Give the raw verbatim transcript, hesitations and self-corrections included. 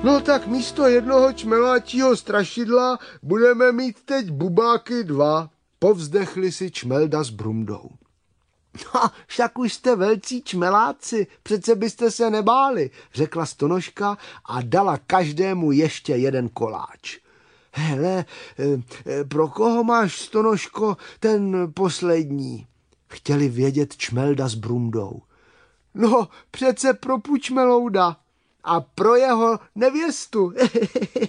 No tak místo jednoho čmeláčího strašidla budeme mít teď bubáky dva. Povzdechli si Čmelda s Brumdou. No, však už jste velcí čmeláci, přece byste se nebáli, řekla Stonožka a dala každému ještě jeden koláč. Hele, pro koho máš, Stonožko, ten poslední? Chtěli vědět Čmelda s Brumdou. No, přece pro Pučmelouda a pro jeho nevěstu.